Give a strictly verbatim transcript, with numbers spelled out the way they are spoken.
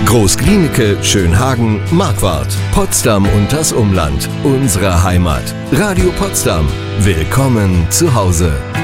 Großglienicke, Schönhagen, Marquardt, Potsdam und das Umland. Unsere Heimat. Radio Potsdam. Willkommen zu Hause.